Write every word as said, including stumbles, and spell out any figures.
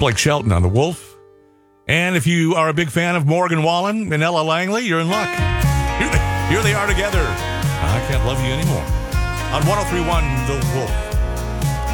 Blake Shelton on The Wolf. And if you are a big fan of Morgan Wallen and Ella Langley, you're in luck. Here they, here they are together. I Can't Love You Anymore. On one oh three point one The Wolf.